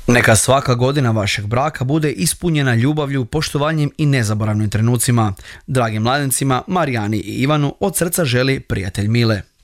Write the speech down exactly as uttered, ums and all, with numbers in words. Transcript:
Neka svaka godina vašeg braka bude ispunjena ljubavlju, poštovanjem i nezaboravnim trenucima. Dragim mladencima, Marijani i Ivanu od srca želi prijatelj Mile.